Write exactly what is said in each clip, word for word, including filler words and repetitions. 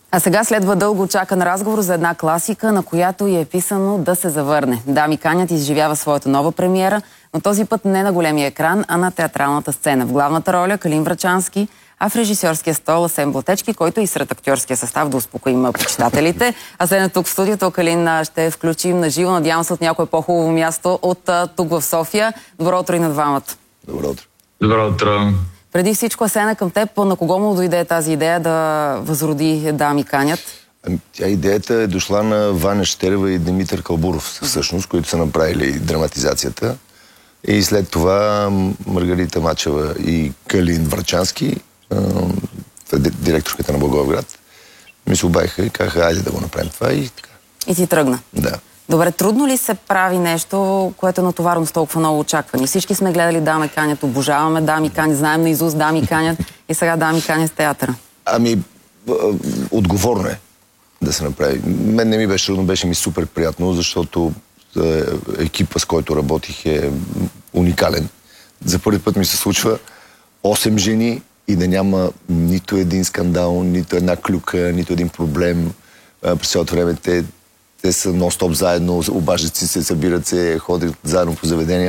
А сега следва дълго очакан разговор за една класика, на която й е писано да се завърне. Дами канят изживява своята нова премиера, но този път не на големия екран, а на театралната сцена. В главната роля Калин Врачански, а в режисьорския стол Асен Блатечки, който и сред актьорския състав да успокоим почитателите. Асен е тук в студиото, Калин ще включим на живо. Надявам се от някое по-хубаво място от тук в София. Добро утро и на двамата. Добро утро. Добро утро. Преди всичко, Асена, към теб, на кого му дойде тази идея да възроди Дами канят? Ами, тя идеята е дошла на Ваня Щерева и Димитър Калбуров, всъщност, които са направили драматизацията. И след това Маргарита Мачева и Калин Врачански, директорката на Благоевград, ми се обаиха и казаха, айде да го направим това и така. И ти тръгна? Да. Добре, трудно ли се прави нещо, което е натоварено с толкова много очаквани? Всички сме гледали Дами канят, обожаваме Дами канят, знаем наизуст Дами канят и сега Дами канят с театъра. Ами, отговорно е да се направи. Мен не ми беше трудно, беше ми супер приятно, защото екипа, с който работих, е уникален. За първи път ми се случва осем жени и да няма нито един скандал, нито една клюка, нито един проблем. През цялото време те, те са нон-стоп заедно, обаждат си се, събират се, ходят заедно по заведения.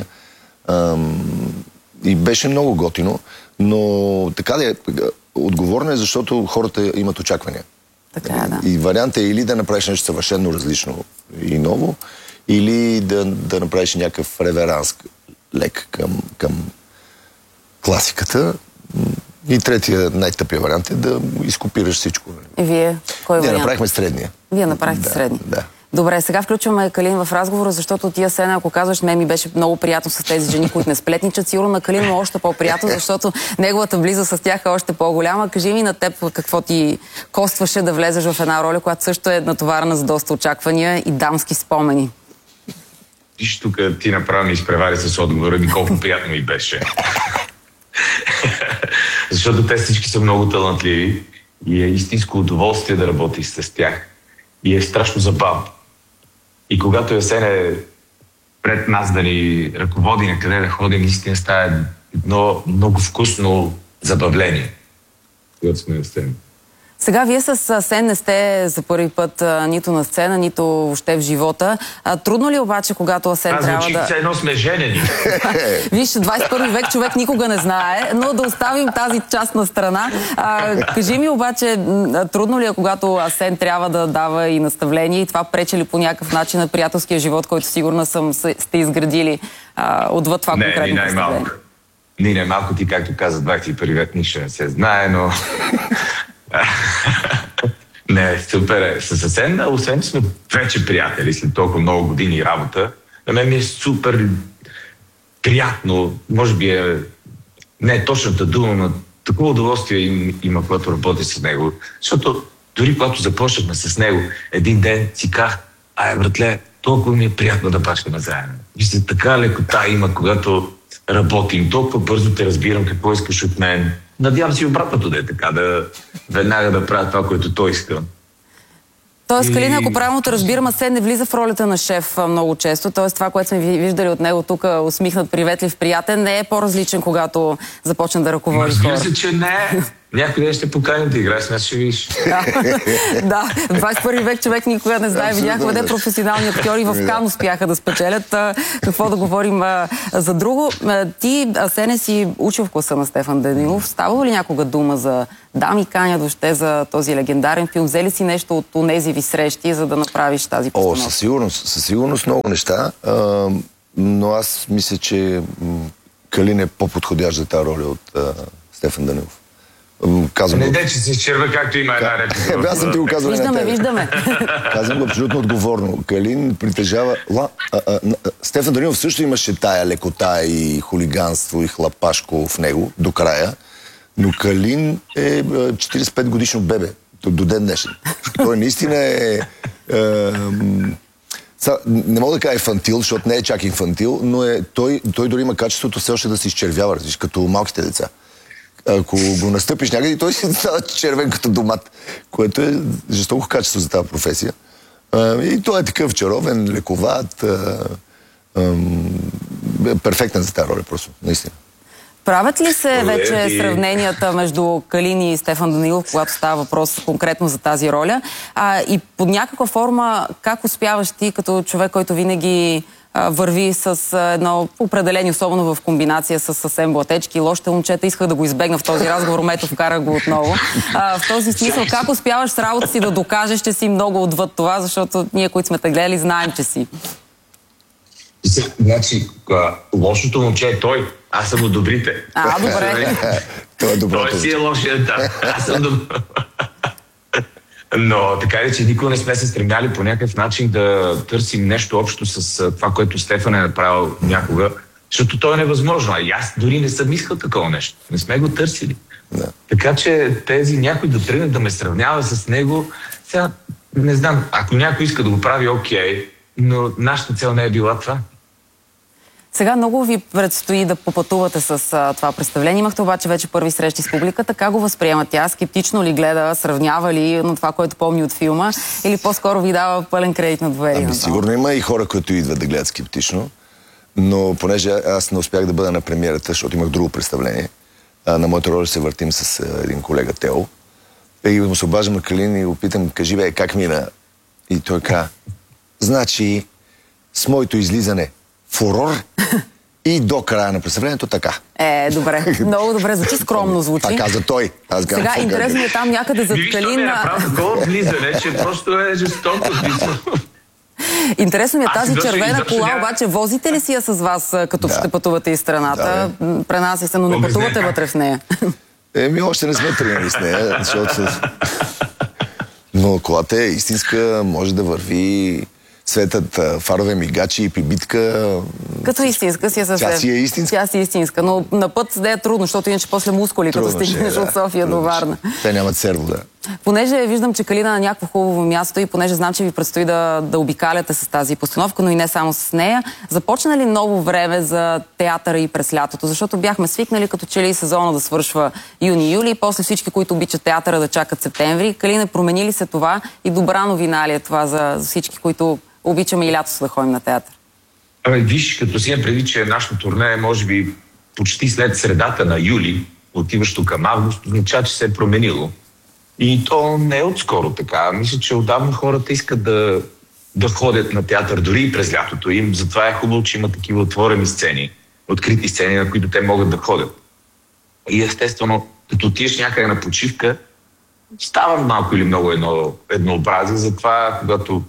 И беше много готино, но така да е, отговорно е, защото хората имат очаквания. Така е, да. И вариант е или да направиш нещо съвършено различно и ново, или да, да направиш някакъв реверанс лек към, към класиката. И третия, най-тъпия вариант е да изкопираш всичко. И вие? Кой вариант? Ние направихме средния. Вие направихте да, средния? Да. Добре, сега включваме Калин в разговора, защото ти, Асена, ако казваш, ме ми беше много приятно с тези жени, които не сплетничат, сигурно на Калин му още по-приятно, защото неговата близост с тях е още по-голяма. Кажи ми на теб какво ти костваше да влезеш в една роля, която също е натоварена с доста очаквания и дамски спомени. Виж, тук ти направо ми изпревари с отговора ми, колко приятно ми беше. Защото те всички са много талантливи и е истинско удоволствие да работиш с тях. И е страшно забавно. И когато Асен е пред нас да ни ръководи на къде да ходим, наистина става едно много вкусно забавление, когато сме на сцена. Сега вие с Асен не сте за първи път а, нито на сцена, нито въобще в живота. А, трудно ли обаче, когато Асен Аз трябва звучи, да... все едно сме женени. Виж, двадесет и първи век човек никога не знае, но да оставим тази част на страна. А, кажи ми обаче, трудно ли е, когато Асен трябва да дава и наставления и това пречи ли по някакъв начин на приятелския живот, който сигурно съм, сте изградили а, отвъд това не, конкретно не, представление? най-малко. Не, най-малко ти, както каза, двадесет и първи век нищо не се знае, но... Не, супер е. С Асен, освен сме вече приятели след толкова много години работа, на мен ми е супер приятно, може би е не е точната дума, но такова удоволствие им, има, когато работи с него. Защото дори когато започнахме с него, един ден си казах, ай, братле, толкова ми е приятно да бачкаме заедно. Вижте, така лекота има, когато работим, толкова бързо те разбирам какво искаш от мен. Надявам си обратното да е така, да веднага да правя това, което той иска. Тоест, Калин, ако правилно те разбирам, Асен не влиза в ролята на шеф много често. Тоест, това, което сме виждали от него тук, усмихнат, приветлив, приятен, не е по-различен, когато започне да ръководи хора. Разбира се, че не. Някой ден ще поканим да играеш, нас ще видиш. Да, да. двадесет и първи век човек никога не знае. Видяхме къде професионални актьори в Кан успяха да спечелят. Какво да говорим а, за друго. А, ти, Асене, си учил в класа на Стефан Данилов. Става ли някога дума за Дами канят, въобще за този легендарен филм? Взели си нещо от онези ви срещи, за да направиш тази постановка? О, със сигурност. Със сигурност много неща. А, но аз мисля, че Калин е по-подходящ за тази роля от а, Стефан Данилов. Казвам не го... де, че се изчерва, както има една реплика. Аз съм ти го казвал. Виждаме, виждаме. Казвам го абсолютно отговорно. Калин притежава... Ла... А, а, а, Стефан Данилов също имаше тая лекота и хулиганство и хлапашко в него до края, но Калин е четиридесет и пет годишно бебе до, до ден днешен. Той наистина е... е Са, не мога да кажа инфантил, защото не е чак инфантил, но е, той, той дори има качеството все още да се изчервява, разбиш, като малките деца. Ако го настъпиш някъде, той си става червен като домат, което е жестоко качество за тази професия. А, и той е такъв чаровен, лековат, а, а, перфектен за тази роля, просто, наистина. Правят ли се Благодаря вече ти. сравненията между Калин и Стефан Данаилов, когато става въпрос конкретно за тази роля? А, и под някаква форма, как успяваш ти, като човек, който винаги а, върви с а, едно определение, особено в комбинация с съвсем блатечки и лошите момчета, исках да го избегна в този разговор, мето вкарах го отново. А, в този смисъл, как успяваш с работа си да докажеш, че си много отвъд това, защото ние, които сме те гледали, знаем, че си. Значи, лошото момче е той. Аз съм от добрите. А, добре. Това е доброто. Той си е лошият, да. Аз съм добър. Но така е, че никога не сме се стремяли по някакъв начин да търсим нещо общо с това, което Стефан е направил някога, защото то е невъзможно. А и аз дори не съм искал такова нещо. Не сме го търсили. Да. Така че тези някой да тръгне да ме сравнява с него, сега не знам, ако някой иска да го прави, окей, но нашата цел не е била това. Сега много ви предстои да попътувате с а, това представление. Имахте обаче вече първи срещи с публиката. Как го възприема тя? Скептично ли гледа? Сравнява ли на това, което помни от филма? Или по-скоро ви дава пълен кредит на доверие? Ами, сигурно има и хора, които идват да гледат скептично. Но понеже аз не успях да бъда на премиерата, защото имах друго представление, а, на моята роля се въртим с а, един колега Тео. И му се обаждам на Калин и го питам, кажи бе, как мина? И той каза, значи с моето излизане фурор и до края на представлението така. Е, добре. Много добре. Звучи скромно звучи. Това каза той. Аз Сега интересно е там някъде зад Калин... Виж, направо такова влизане, че просто е жестоко. Интересно ми е тази изобщо, червена изобщо кола, няма... обаче возите ли си я с вас, като Да. ще пътувате из страната? Да, Пренася се, но не пътувате вътре в нея. Еми, още не сме тръгнали с нея, защото... Но колата е истинска, може да върви, светът фарове мигачи и прибитка. Като истинска си е съвсем. Тя си е истинска. Тя си е истинска, но на път да е трудно, защото иначе после мускули, като Трудно ще стигнеш е, от да. София Трудно до Варна. ще. Те нямат серво, да. Понеже виждам, че Калина на някакво хубаво място и понеже знам, че ви предстои да, да обикаляте с тази постановка, но и не само с нея, започна ли ново време за театъра и през лятото? Защото бяхме свикнали като че ли сезона да свършва юни-юли и после всички, които обичат театъра, да чакат септември. Калина, промени ли се това и добра новина ли е това за, за всички, които обичаме и лято да ходим на театър? Абе, виж, като си имам преди, че нашето турне е, може би, почти след средата на юли, отиващо към август, означава, че се е променило. И то не е отскоро така. Мисля, че отдавна хората искат да, да ходят на театър, дори и през лятото им. Затова е хубаво, че има такива отворени сцени, открити сцени, на които те могат да ходят. И естествено, като отидеш някъде на почивка, става малко или много едно, еднообразие. Затова, когато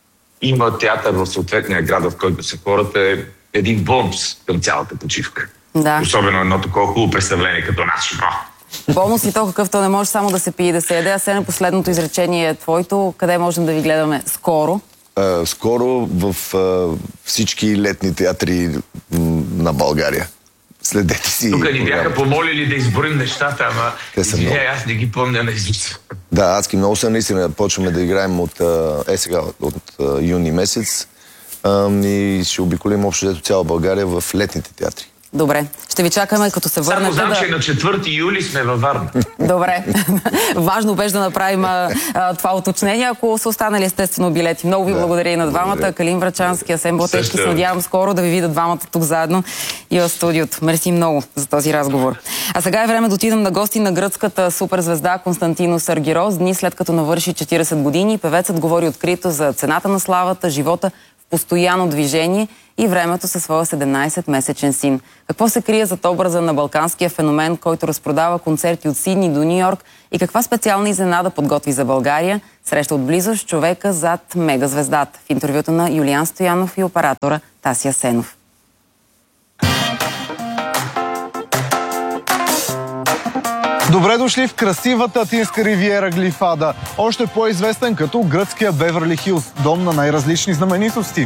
има театър в съответния град, в който се хората, е един бонус към цялата почивка. Да. Особено едно такова хубаво представление като нашето. Бонус и то какъвто не може само да се пие и да се яде. А сега на последното изречение е твоето. Къде можем да ви гледаме скоро? А, скоро в а, всички летни театри м, на България. Следете си. Тук ни бяха програмата. помолили да изборим нещата, ама Те са извиняй, много. аз не ги помня на изус. Да, адски много са наистина. Почваме да играем от, а, е сега, от а, юни месец а, и ще обиколим общо взето цяла България в летните театри. Добре. Ще ви чакаме, като се Само върнете знам, да... че на четвърти юли сме във Варна. Добре. Важно беше да направим а, а, това уточнение, ако са останали естествено билети. Много ви Да, благодаря и на двамата. благодаря. Калин Врачански, Асен Блатечки. Също. Се надявам скоро да ви видят двамата тук заедно и в студиото. Мерси много за този разговор. А сега е време да отидем на гости на гръцката суперзвезда Константинос Аргирос. Дни след като навърши четиридесет години, певецът говори открито за цената на славата, живота в постоянно движение и времето със своя седемнайсетмесечен син. Какво се крие зад образа на балканския феномен, който разпродава концерти от Сидни до Ню-Йорк и каква специална изненада подготви за България? Среща отблизо с човека зад мегазвездата. В интервюто на Юлиан Стоянов и оператора Тасия Сенов. Добре дошли в красивата атинска ривиера Глифада, още по-известен като гръцкия Беверли Хилс, дом на най-различни знаменитости.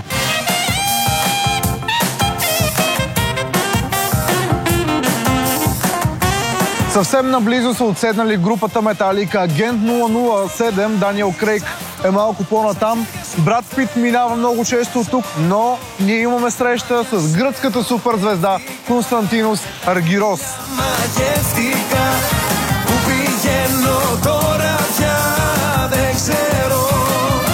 Съвсем наблизо са отседнали групата Металика. Агент нула нула седем, Даниел Крейг е малко по-натам. Брат Пит минава много често от тук, но ние имаме среща с гръцката суперзвезда Константинос Аргирос.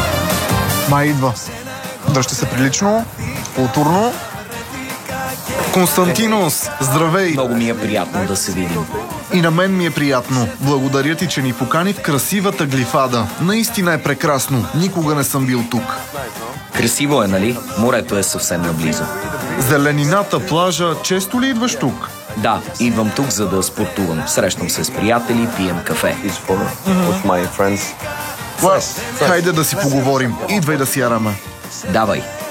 Май идва. Дръжте се прилично, културно. Константинос, здравей! Много ми е приятно да се видим. И на мен ми е приятно. Благодаря ти, че ни покани в красивата Глифада. Наистина е прекрасно. Никога не съм бил тук. Красиво е, нали? Морето е съвсем наблизо. Зеленината, плажа. Често ли идваш тук? Да, идвам тук, за да спортувам. Срещам се с приятели, пием кафе. Хайде да си поговорим. Идвай да си яраме. Давай.